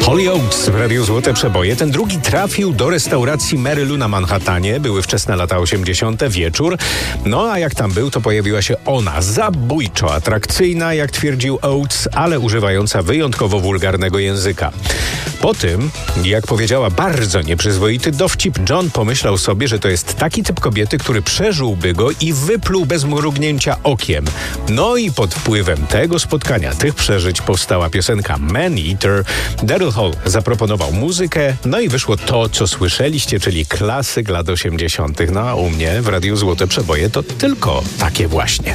Holy Oates w Radiu Złote Przeboje. Ten drugi trafił do restauracji Mary Lou na Manhattanie. Były wczesne lata 80. wieczór. No a jak tam był, to pojawiła się ona. Zabójczo atrakcyjna, jak twierdził Oates, ale używająca wyjątkowo wulgarnego języka. Po tym, jak powiedziała bardzo nieprzyzwoity dowcip, John pomyślał sobie, że to jest taki typ kobiety, który przeżyłby go i wypluł bez mrugnięcia okiem. No i pod wpływem tego spotkania, tych przeżyć powstała piosenka Man Eater. Daryl Hall zaproponował muzykę, no i wyszło to, co słyszeliście, czyli klasyk lat 80. No a u mnie w Radiu Złote Przeboje to tylko takie właśnie.